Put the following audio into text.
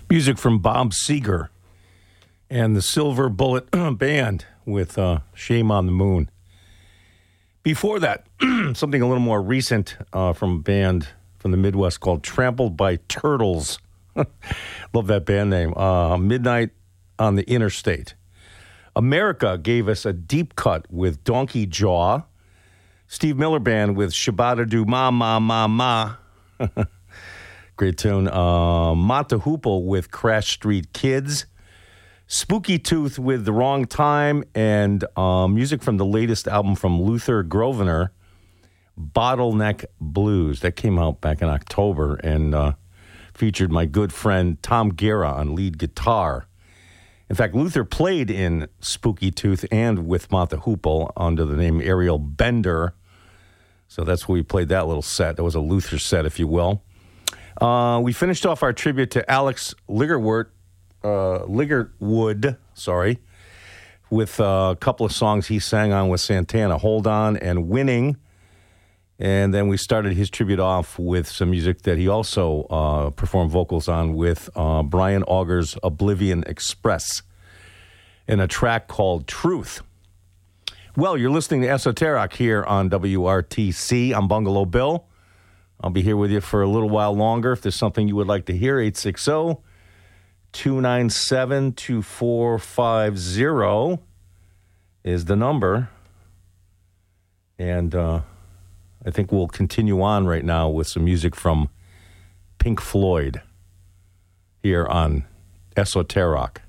Music from Bob Seger and the Silver Bullet Band with Shame on the Moon. Before that, something a little more recent from a band from the Midwest called Trampled by Turtles. Love that band name. Midnight on the Interstate. America gave us a deep cut with Donkey Jaw. Steve Miller Band with Shabada Do Ma Ma Ma Ma. Great tune. Mata Hoople with Crash Street Kids. Spooky Tooth with The Wrong Time. And music from the latest album from Luther Grosvenor, Bottleneck Blues. That came out back in October and featured my good friend Tom Guerra on lead guitar. In fact, Luther played in Spooky Tooth and with Mata Hoople under the name Ariel Bender. So that's where we played that little set. That was a Luther set, if you will. We finished off our tribute to Alex Ligertwood, with a couple of songs he sang on with Santana, Hold On and Winning. And then we started his tribute off with some music that he also performed vocals on with Brian Auger's Oblivion Express in a track called Truth. Well, you're listening to Esoteric here on WRTC. I'm Bungalow Bill. I'll be here with you for a little while longer. If there's something you would like to hear, 860-297-2450 is the number. And I think we'll continue on right now with some music from Pink Floyd here on Esoteric.